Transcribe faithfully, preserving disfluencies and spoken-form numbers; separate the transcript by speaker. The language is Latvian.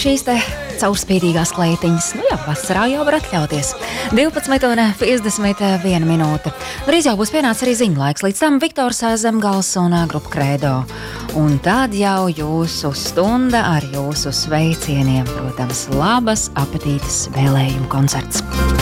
Speaker 1: šīs te caurspīdīgās kleitiņas. Nu jā, vasarā jau var atļauties. divpadsmit un piecdesmit viena minūte. Drīz jau būs pienācis arī ziņlaiks. Līdz tam Viktors Zemgals un grupa Kredo. Un tad jau jūsu stunda ar jūsu sveicieniem. Protams, labas apetītes vēlējumu koncerts.